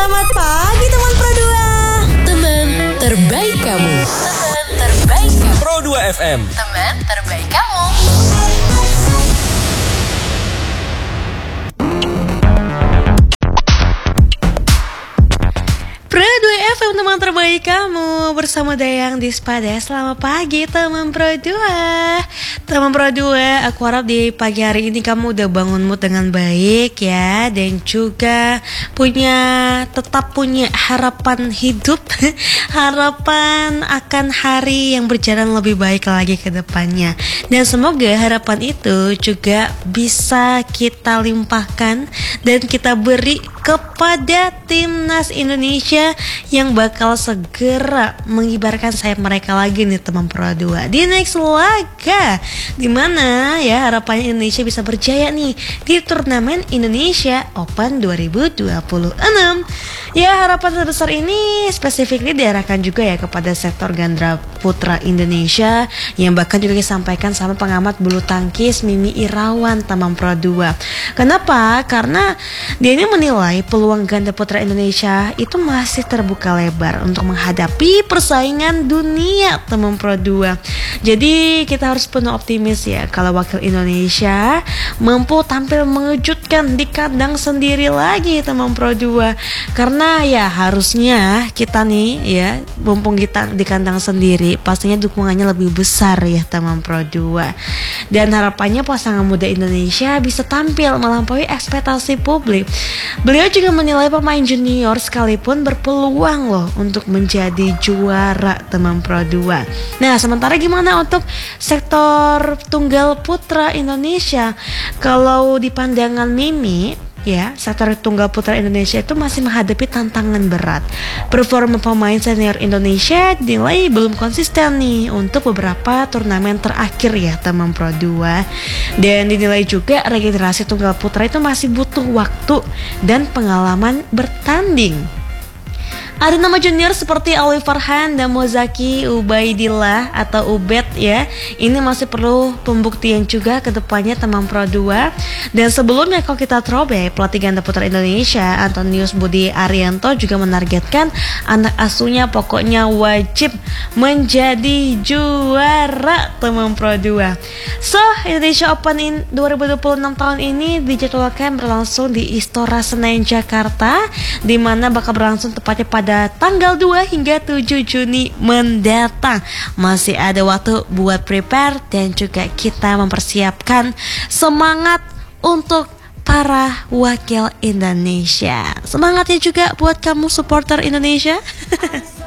Selamat pagi teman Pro 2. Teman terbaik kamu. Teman terbaik kamu. Pro 2 FM. Teman terbaik kamu. Pro 2 FM teman terbaik kamu, bersama Dayang Dispada. Selamat pagi teman Pro 2. Teman Pro 2, aku harap di pagi hari ini kamu udah bangun mood dengan baik ya, dan juga tetap punya harapan hidup, harapan akan hari yang berjalan lebih baik lagi ke depannya. Dan semoga harapan itu juga bisa kita limpahkan dan kita beri kepada timnas Indonesia yang bakal segera mengibarkan sayap mereka lagi nih teman Pro 2 di next laga, dimana ya harapannya Indonesia bisa berjaya nih di turnamen Indonesia Open 2026. Ya, harapan terbesar ini spesifiknya diarahkan juga ya kepada sektor ganda putra Indonesia, yang bahkan juga disampaikan sama pengamat bulu tangkis Mimi Irawan teman Pro 2. Kenapa? Karena dia ini menilai peluang ganda putra Indonesia itu masih terbuka lebar untuk menghadapi persaingan dunia teman Pro 2. Jadi kita harus penuh optimis ya kalau wakil Indonesia mampu tampil mengejutkan di kandang sendiri lagi teman Pro 2. Karena ya harusnya kita nih ya, mumpung kita di kandang sendiri, pastinya dukungannya lebih besar ya teman Pro 2. Dan harapannya pasangan muda Indonesia bisa tampil melampaui ekspektasi publik. Beliau juga menilai pemain junior sekalipun berpeluang loh untuk menjadi juara teman Pro 2. Nah, sementara gimana untuk sektor tunggal putra Indonesia? Kalau di pandangan Mimi ya, sektor tunggal putra Indonesia itu masih menghadapi tantangan berat. Performa pemain senior Indonesia dinilai belum konsisten nih untuk beberapa turnamen terakhir ya teman Pro 2. Dan dinilai juga regenerasi tunggal putra itu masih butuh waktu dan pengalaman bertanding. Ada nama junior seperti Ali Farhan dan Mozaki Ubaidillah atau Ubed ya. Ini masih perlu pembuktian juga ke depannya teman Pro 2. Dan sebelumnya kalau kita throwback, pelatih ganda putra Indonesia Antonius Budi Arianto juga menargetkan anak asuhnya pokoknya wajib menjadi juara teman Pro 2. So, Indonesia Open 2026 tahun ini dijadwalkan berlangsung di Istora Senayan Jakarta, di mana bakal berlangsung tepatnya pada tanggal 2 hingga 7 Juni mendatang. Masih ada waktu buat prepare dan juga kita mempersiapkan semangat untuk para wakil Indonesia. Semangatnya juga buat kamu supporter Indonesia.